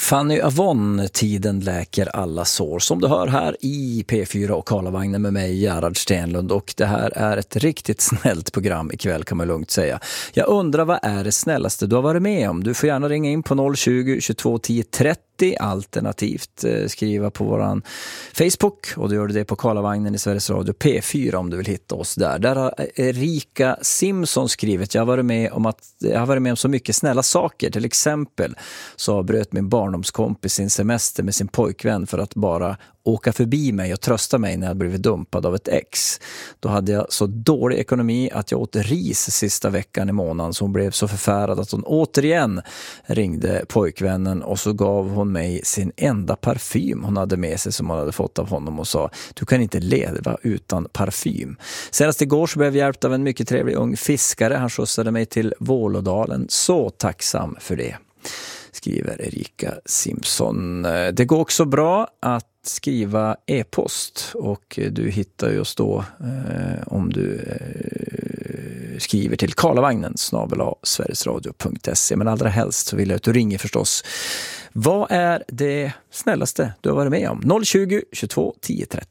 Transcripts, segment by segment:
Fanny Avon, tiden läker alla sår, som du hör här i P4 och Karlavagnen med mig, Gerhard Stenlund, och det här är ett riktigt snällt program ikväll, kan man lugnt säga. Jag undrar, vad är det snällaste du har varit med om? Du får gärna ringa in på 020 22 10 30, alternativt skriva på våran Facebook, och du gör det på Karlavagnen i Sveriges Radio P4 om du vill hitta oss där. Där har Erika Simpson skrivit: jag har varit med om så mycket snälla saker. Till exempel så bröt min barndomskompis sin semester med sin pojkvän för att bara åka förbi mig och trösta mig när jag blivit dumpad av ett ex. Då hade jag så dålig ekonomi att jag åt ris sista veckan i månaden, så hon blev så förfärad att hon återigen ringde pojkvännen, och så gav hon mig sin enda parfym hon hade med sig som hon hade fått av honom och sa: du kan inte leva utan parfym. Senast igår så blev jag hjälpt av en mycket trevlig ung fiskare. Han skjutsade mig till Vålådalen. Så tacksam för det, skriver Erika Simpson. Det går också bra att skriva e-post, och du hittar just då om du skriver till karlavagnen@sverigesradio.se. Men allra helst så vill jag att du ringer förstås. Vad är det snällaste du har varit med om? 020 22 10 30.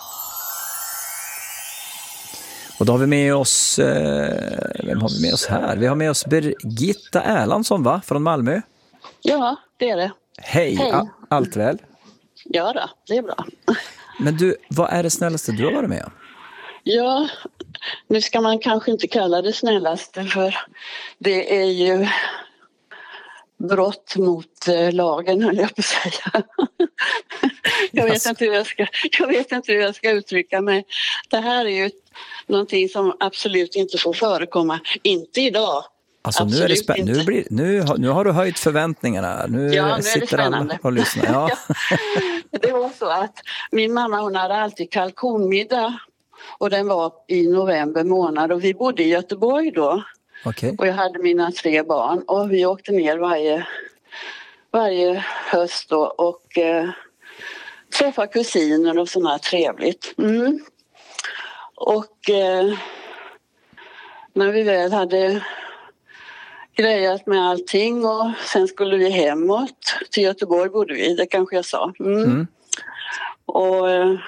Och då har vi med oss, vem har vi med oss här? Vi har med oss Birgitta Erlandsson, va? Från Malmö. Ja, det är det. Hej. Allt väl? Ja då, det är bra. Men du, vad är det snällaste du har varit med om? Ja, nu ska man kanske inte kalla det snällaste, för det är ju brott mot lagen, höll jag på att säga. Jag vet inte hur jag ska uttrycka mig. Det här är ju någonting som absolut inte får förekomma. Inte idag. Alltså nu är det nu har du höjt förväntningarna. Nu sitter alla och lyssnar. Ja. Det var så att min mamma, hon hade alltid kalkonmiddag, och den var i november månad, och vi bodde i Göteborg då. Okay. Och jag hade mina 3 barn, och vi åkte ner varje höst då, och träffade kusiner och sånt här trevligt. Och när vi väl hade grejat med allting, och sen skulle vi hemåt till Göteborg bodde vi, det kanske jag sa. Och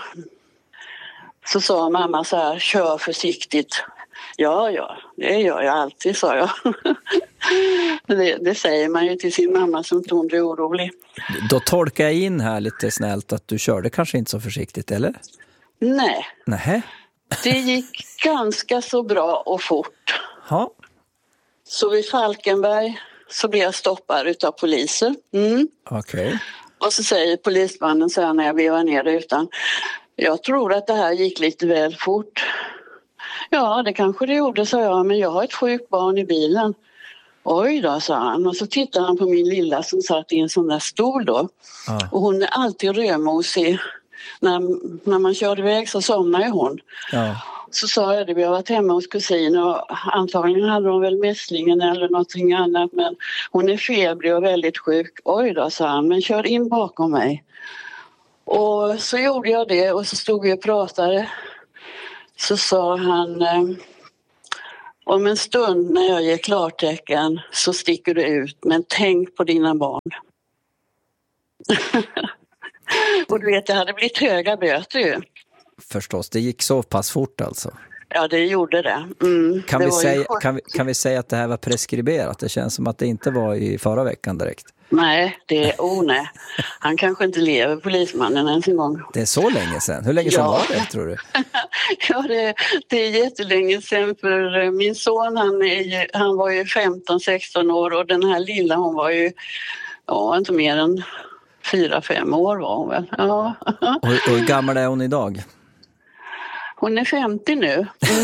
så sa mamma så här: kör försiktigt. Ja, det gör jag alltid, sa jag. det säger man ju till sin mamma som inte hon blir orolig. Då tolkar jag in här lite snällt att du körde kanske inte så försiktigt, eller? Nej. Nähä. Det gick ganska så bra och fort. Ja. Så vid Falkenberg så blev jag stoppad utav polisen. Okej. Och så säger polismannen så här när jag vevar ner rutan: jag tror att det här gick lite väl fort. Ja, det kanske det gjorde, sa jag, men jag har ett sjukt barn i bilen. Oj då, sa han. Och så tittade han på min lilla som satt i en sån där stol då. Och hon är alltid rödmosig. När man kör iväg så somnar ju hon. Ja. Så sa jag det, vi har varit hemma hos kusin, och antagligen hade hon väl mässlingen eller någonting annat, men hon är febrig och väldigt sjuk. Oj då, sa han, men kör in bakom mig. Och så gjorde jag det, och så stod vi och pratade. Så sa han: om en stund när jag ger klartecken så sticker du ut, men tänk på dina barn. Och du vet, det hade blivit höga böter ju. Förstås, det gick så pass fort alltså. Ja, det gjorde det. Kan vi säga att det här var preskriberat? Det känns som att det inte var i förra veckan direkt. Nej, nej. Han kanske inte lever, polismannen, ens en gång. Det är så länge sedan. Hur länge sedan var det, tror du? Ja, det är jättelänge sedan, för min son han var ju 15-16 år, och den här lilla, hon var ju inte mer än 4-5 år var hon väl. Ja. Och hur gammal är hon idag? Hon är 50 nu.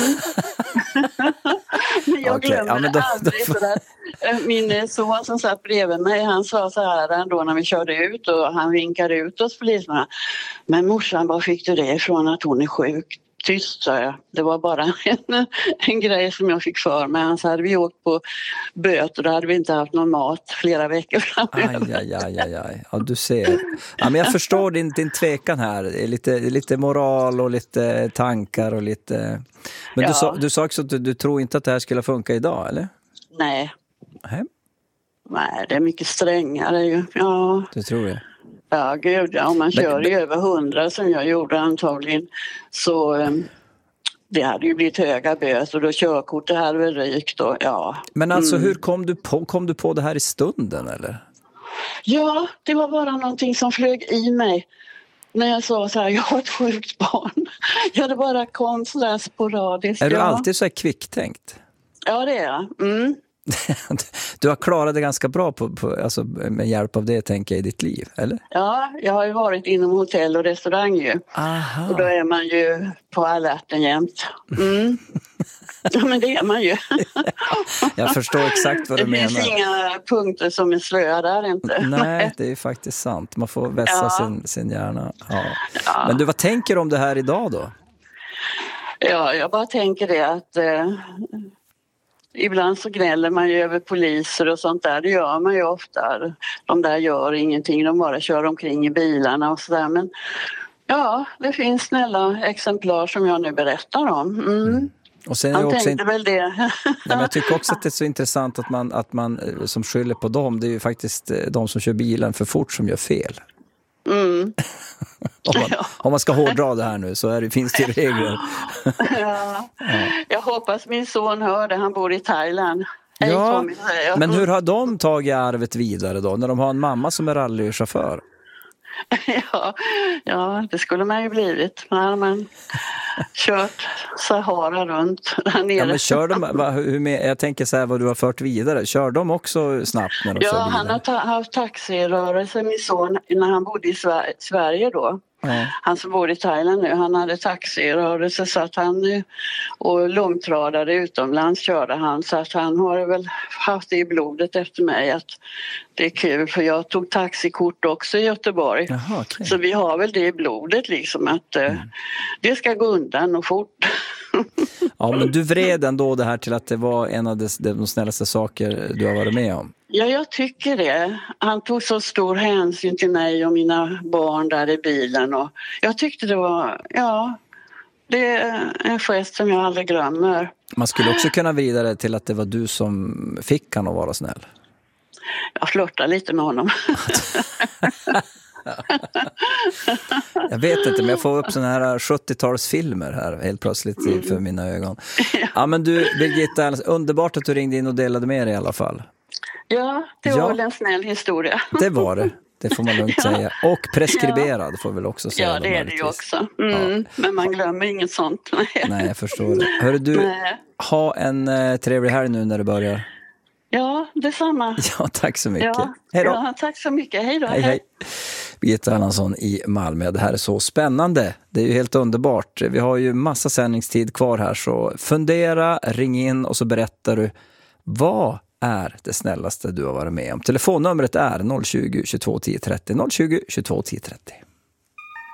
Men jag glömmer aldrig för att min son som satt bredvid mig, han sa så här ändå när vi körde ut, och han vinkade ut oss poliserna: men morsan, var fick du det ifrån att hon är sjuk? Tyst, sa jag. Det var bara en grej som jag fick för mig. Annars hade vi åkt på böter, då hade vi inte haft någon mat flera veckor framöver. Aj. Ja, du ser. Ja, men jag förstår din tvekan här. Lite moral och lite tankar och lite... Men ja. Du sa också att du tror inte att det här skulle funka idag, eller? Nej. Nej, det är mycket strängare ju. Ja. Du tror det? Ja, gud, ja, om man kör i över 100 som jag gjorde antagligen, så det hade ju blivit höga böter och då körkortet hade väl rykt och ja. Men alltså hur kom du på det här i stunden eller? Ja, det var bara någonting som flög i mig när jag sa så här, jag har ett sjukt barn. Ja, det bara kom så där sporadiskt. Är du alltid så här kvicktänkt? Ja, det är jag. Du har klarat det ganska bra alltså med hjälp av det, tänker jag, i ditt liv, eller? Ja, jag har ju varit inom hotell och restaurang ju. Aha. Och då är man ju på alerten jämt. Ja, men det är man ju. Jag förstår exakt vad du menar. Det finns inga punkter som är slöa där inte. Nej, det är faktiskt sant. Man får vässa sin hjärna. Ja. Men du, vad tänker du om det här idag då? Ja, jag bara tänker det att ibland så gnäller man ju över poliser och sånt där. Det gör man ju ofta. De där gör ingenting, de bara kör omkring i bilarna och sådär. Men ja, det finns snälla exemplar som jag nu berättar om. Och sen han också tänkte väl det. Men jag tycker också att det är så intressant att man som skyller på dem, det är ju faktiskt de som kör bilen för fort som gör fel. Om man ska hårdra det här nu så finns det regler. Ja. Jag hoppas min son hör det, han bor i Thailand. Hej, ja, Tommy, men hur har de tagit arvet vidare då, när de har en mamma som är rallychaufför? Ja, det skulle man ju blivit när man kört Sahara runt där nere. Ja, men kör de, jag tänker så här, vad du har fört vidare, kör de också snabbt när de kör bilen? Han har haft taxirörelse, min son, när han bodde i Sverige då. Han som bor i Thailand nu, han hade taxirörelse så att han och långtradare utomlands körde han, så att han har väl haft det i blodet efter mig att det är kul, för jag tog taxikort också i Göteborg. Jaha, okay. Så vi har väl det i blodet liksom att det ska gå undan och fort. Ja, men du vred ändå det här till att det var en av de snällaste saker du har varit med om. Ja, jag tycker det. Han tog så stor hänsyn till mig och mina barn där i bilen. Och jag tyckte det var, det är en gest som jag aldrig glömmer. Man skulle också kunna vrida det till att det var du som fick han att vara snäll. Jag flörtar lite med honom. Jag vet inte, men jag får upp såna här 70-talsfilmer här helt plötsligt för mina ögon. Ja, men du, Birgitta, underbart att du ringde in och delade med dig i alla fall. Ja, det var väl en snäll historia. Det var det. Det får man lugnt säga. Och preskriberad får väl också säga. Ja, det är det ju också. Men man glömmer inget sånt. Nej, jag förstår det. Hörru du, ha en trevlig helg nu när det börjar. Ja, detsamma. Ja, tack så mycket. Hej då. Ja, tack så mycket. Hej då. Hej. Birgitta Erlandsson i Malmö. Det här är så spännande. Det är ju helt underbart. Vi har ju massa sändningstid kvar här, så fundera, ring in och så berättar du vad är det snällaste du har varit med om. Telefonnumret är 020 22 10 30. 020 22 10 30.